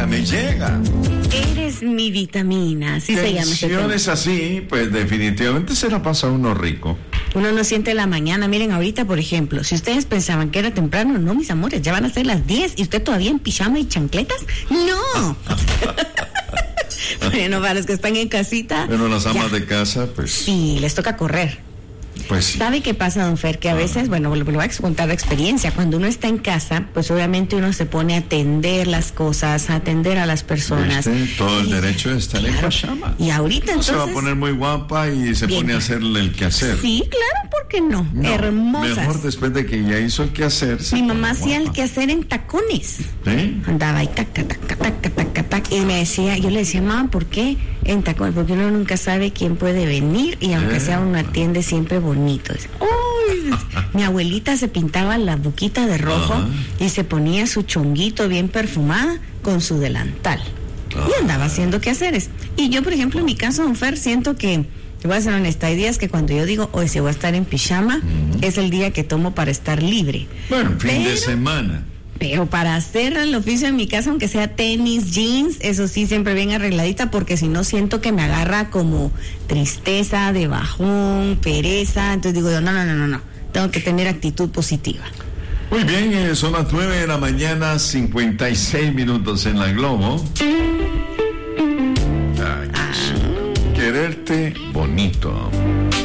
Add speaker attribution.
Speaker 1: me llega.
Speaker 2: Eres mi vitamina, así se llama.
Speaker 1: Tensiones así, pues definitivamente se la pasa uno rico.
Speaker 2: Uno no siente la mañana. Miren, ahorita, por ejemplo, si ustedes pensaban que era temprano, no, mis amores, ya van a ser las 10 y usted todavía en pijama y chancletas. ¡No! Bueno, para los que están en casita.
Speaker 1: Pero las amas de casa, pues.
Speaker 2: Sí, les toca correr.
Speaker 1: Pues sí.
Speaker 2: ¿Sabe qué pasa, don Fer? Que a veces, bueno, le voy a contar la experiencia. Cuando uno está en casa, pues obviamente uno se pone a atender las cosas, a atender a las personas.
Speaker 1: Todo el derecho de estar en pijama.
Speaker 2: Y ahorita entonces.
Speaker 1: Se va a poner muy guapa y se pone a hacerle el quehacer.
Speaker 2: Sí, claro, ¿por qué no? Hermosas.
Speaker 1: Mejor después de que ya hizo el quehacer.
Speaker 2: Mi mamá hacía el quehacer en tacones.
Speaker 1: ¿Sí?
Speaker 2: Andaba ahí, taca, taca, taca, taca, taca. Y me decía, yo le decía, mamá, ¿por qué en tacones? Porque uno nunca sabe quién puede venir y aunque sea uno atiende siempre bonito. Uy, mi abuelita se pintaba la boquita de rojo y se ponía su chonguito bien perfumada con su delantal. Y andaba haciendo quehaceres. Y yo, por ejemplo, en mi caso, don Fer, siento que, te voy a ser honesta, hay días que cuando yo digo, hoy sí voy a estar en pijama, es el día que tomo para estar libre.
Speaker 1: Bueno, fin de semana.
Speaker 2: Pero para hacer el oficio en mi casa, aunque sea tenis, jeans, eso sí, siempre bien arregladita, porque si no siento que me agarra como tristeza, de bajón, pereza. Entonces digo yo, no, tengo que tener actitud positiva.
Speaker 1: Muy bien, son las 9 de la mañana, 56 minutos en la Globo. Quererte bonito.